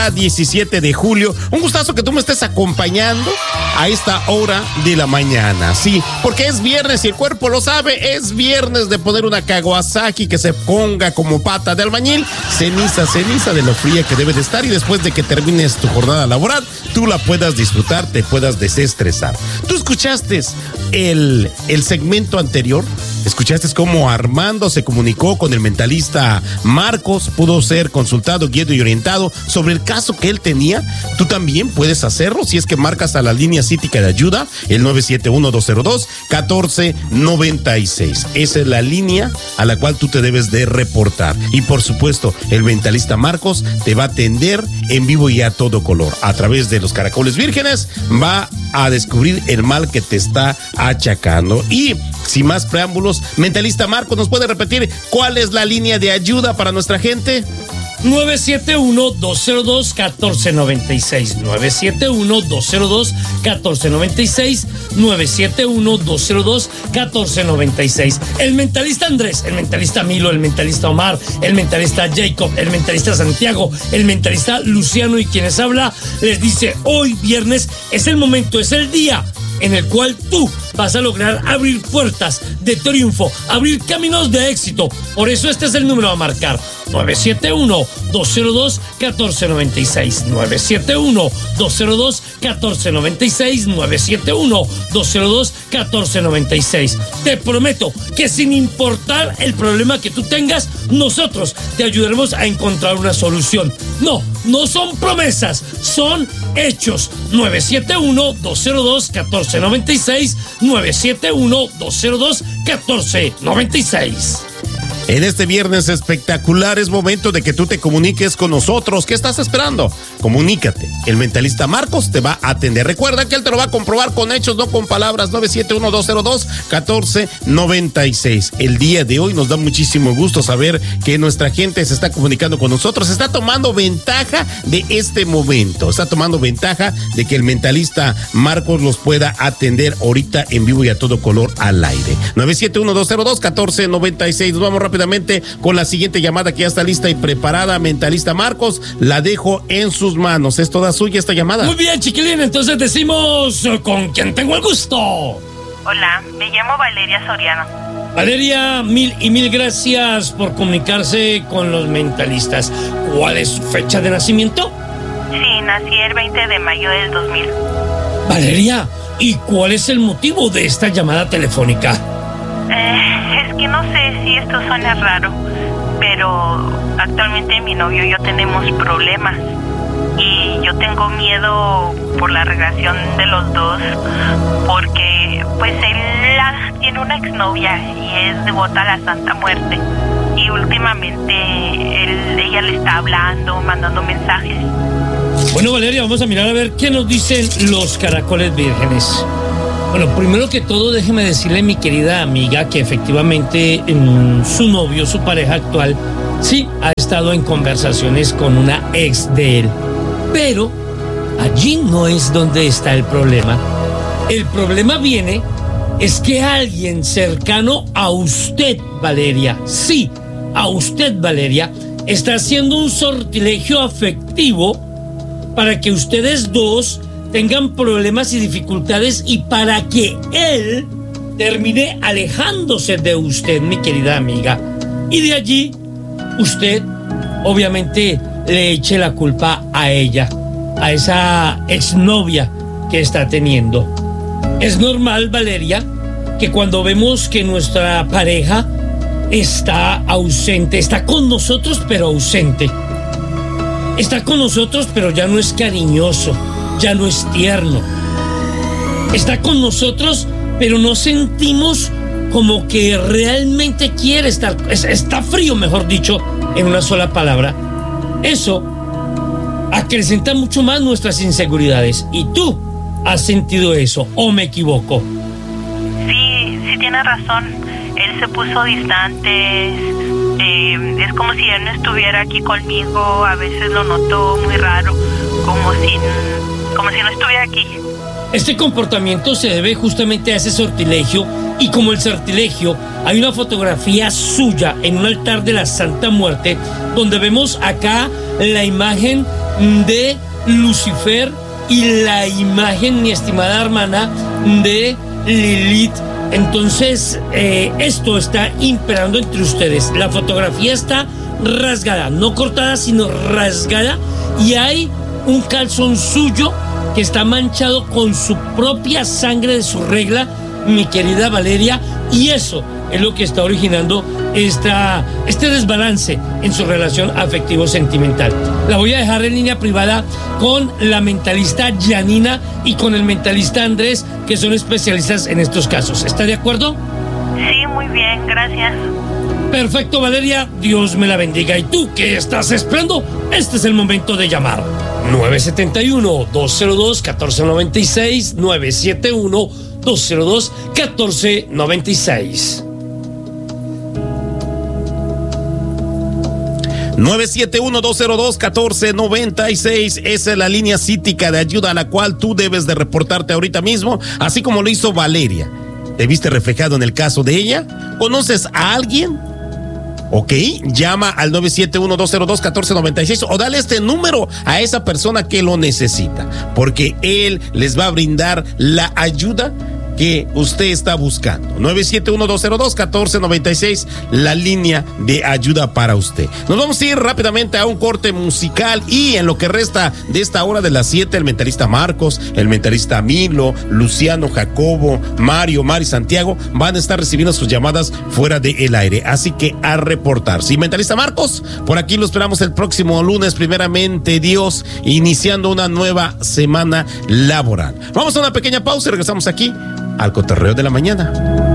ya 17 de julio. Un gustazo que tú me estés acompañando a esta hora de la mañana. Sí, porque es viernes y el cuerpo lo sabe. Es viernes de poner una Kawasaki que se ponga como pata de albañil. Ceniza de lo fría que debe de estar. Y después de que termines tu jornada laboral, tú la puedas disfrutar, te puedas desestresar. ¿Tú escuchaste el segmento anterior? ¿Escuchaste cómo Armando se comunicó con el mentalista Marcos? Pudo ser consultado, guiado y orientado sobre el caso que él tenía. Tú también puedes hacerlo si es que marcas a la línea cítica de ayuda, el 971-202-1496. Esa es la línea a la cual tú te debes de reportar. Y por supuesto, el mentalista Marcos te va a atender en vivo y a todo color. A través de los caracoles vírgenes va a descubrir el mal que te está achacando. Y sin más preámbulos, mentalista Marcos, ¿nos puede repetir cuál es la línea de ayuda para nuestra gente? 971-202-1496, 971-202-1496, 971-202-1496. El mentalista Andrés, el mentalista Milo, el mentalista Omar, el mentalista Jacob, el mentalista Santiago, el mentalista Luciano y quienes habla, les dice: hoy viernes es el momento, es el día en el cual tú vas a lograr abrir puertas de triunfo, abrir caminos de éxito. Por eso este es el número a marcar: 971-202-1496, 971-202-1496, 971-202-1496. Te prometo que sin importar el problema que tú tengas, nosotros te ayudaremos a encontrar una solución. No son promesas, son hechos. 971-202-1496, 971-202-1496. En este viernes espectacular es momento de que tú te comuniques con nosotros. ¿Qué estás esperando? Comunícate. El mentalista Marcos te va a atender. Recuerda que él te lo va a comprobar con hechos, no con palabras. 971-202-1496. El día de hoy nos da muchísimo gusto saber que nuestra gente se está comunicando con nosotros. Está tomando ventaja de este momento. Está tomando ventaja de que el mentalista Marcos los pueda atender ahorita en vivo y a todo color al aire. 971-202-1496. Nos vamos rápidamente con la siguiente llamada que ya está lista y preparada. Mentalista Marcos, la dejo en sus manos. Es toda suya esta llamada. Muy bien, chiquilín, entonces decimos con quién tengo el gusto. Hola, me llamo Valeria Soriano. Valeria, mil gracias por comunicarse con los mentalistas. ¿Cuál es su fecha de nacimiento? Sí, nací el 20 de mayo del 2000. Valeria, ¿y cuál es el motivo de esta llamada telefónica? Es que no sé si esto suena raro, pero actualmente mi novio y yo tenemos problemas y yo tengo miedo por la relación de los dos, porque pues él tiene una exnovia y es devota a la Santa Muerte y últimamente ella le está hablando, mandando mensajes. Bueno, Valeria, vamos a mirar a ver qué nos dicen los caracoles vírgenes. Bueno, primero que todo, déjeme decirle, mi querida amiga, que efectivamente su novio, su pareja actual, sí ha estado en conversaciones con una ex de él. Pero allí no es donde está el problema. El problema es que alguien cercano a usted, Valeria, sí, a usted, Valeria, está haciendo un sortilegio afectivo para que ustedes dos tengan problemas y dificultades y para que él termine alejándose de usted, mi querida amiga. Y de allí, usted obviamente le eche la culpa a ella, a esa exnovia que está teniendo. Es normal, Valeria, que cuando vemos que nuestra pareja está ausente, está con nosotros pero ausente, está con nosotros pero ya no es cariñoso, ya no es tierno. Está con nosotros, pero no sentimos como que realmente quiere estar. Está frío, mejor dicho, en una sola palabra. Eso acrecenta mucho más nuestras inseguridades. Y tú has sentido eso, ¿o me equivoco? Sí, tiene razón. Él se puso distante. Es como si él no estuviera aquí conmigo. A veces lo noto muy raro, como si no estuviera aquí. Este comportamiento se debe justamente a ese sortilegio, y como el sortilegio, hay una fotografía suya en un altar de la Santa Muerte, donde vemos acá la imagen de Lucifer y la imagen, mi estimada hermana, de Lilith. Entonces, esto está imperando entre ustedes. La fotografía está rasgada, no cortada, sino rasgada, y hay un calzón suyo que está manchado con su propia sangre de su regla, mi querida Valeria, y eso es lo que está originando este desbalance en su relación afectivo-sentimental. La voy a dejar en línea privada con la mentalista Janina y con el mentalista Andrés, que son especialistas en estos casos. ¿Está de acuerdo? Sí, muy bien, gracias. Perfecto, Valeria, Dios me la bendiga. ¿Y tú qué estás esperando? Este es el momento de llamar. 971-202-1496, 971-202-1496. 971-202-1496. Esa es la línea cítica de ayuda a la cual tú debes de reportarte ahorita mismo, así como lo hizo Valeria. ¿Te viste reflejado en el caso de ella? ¿Conoces a alguien? Ok, llama al 971-202-1496 o dale este número a esa persona que lo necesita, porque él les va a brindar la ayuda que usted está buscando. 971-202-1496, la línea de ayuda para usted. Nos vamos a ir rápidamente a un corte musical, y en lo que resta de esta hora de las 7, el mentalista Marcos, el mentalista Milo, Luciano, Jacobo, Mario, Mari, Santiago van a estar recibiendo sus llamadas fuera del aire, así que a reportar. Sí, mentalista Marcos, por aquí lo esperamos el próximo lunes, primeramente Dios, iniciando una nueva semana laboral. Vamos a una pequeña pausa y regresamos aquí al Cotorreo de la Mañana.